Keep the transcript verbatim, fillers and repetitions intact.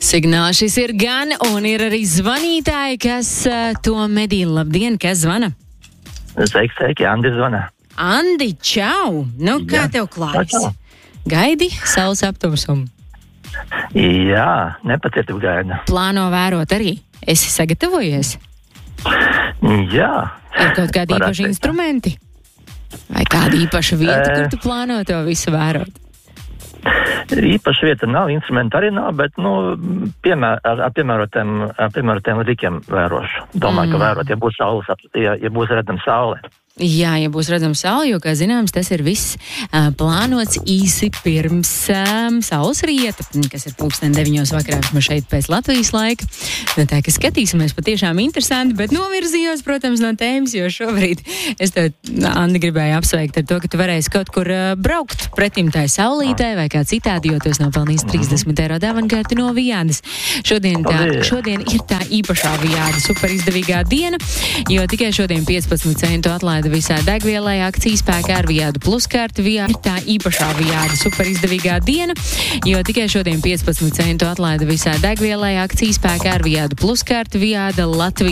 Signāls šis ir gan, un ir arī zvanītāji, kas uh, to medī. Labdien, kas zvana? Sveiki, sveiki, Andi zvana. Andi, čau! Nu, kā Jā. tev klājas? Čau. Gaidi saules aptumsumu? Jā, nepacietību gaida. Plāno vērot arī. Esi sagatavojies? Jā. Ir kaut kādi Varētu īpaši teikt. instrumenti? Vai kāda īpaša vieta, Ē. kur tu plāno to visu vērot? Īpaši vieta nav, instrumenti arī nav, bet, nu, piemēr, ar, ar piemērotiem, ar piemērotiem rikiem vērošu. Domāju, mm. ka vērot, ja būs saules, ap- ja, ja būs redzama saule. Jā, ja būs redzama saule, jo, kā zināms, tas ir viss uh, plānots īsi pirms um, saules rieta, kas ir pulksten deviņos vakarā vismaz šeit pēc Latvijas laika. Nu, tā, ka skatīsimies patiešām interesanti, bet novirzījos, protams, no tēmas, jo šobrīd es tev, Andi, gribēju apsveikt ar to, ka tu varēsi kaut kur uh, braukt pretim tai saulītē vai kā citādi, jo tu esi nopelnījis trīsdesmit eiro dāvankārti no Vijādas. Šodien, tā, Paldies. šodien ir tā īpašā Vijāda super izdevīgā diena, jo tikai šodien piecpadsmit centu atlaida visā degvielai, akcijas spēkā ar Vijādu plus karti. Vijāda ir tā īpašā Vijāda super izdevīgā diena, jo tikai šodien piecpadsmit centu atlaida visā degvielai, akcijas spēkā ar Vijādu plus karti. Vijāda Latvija.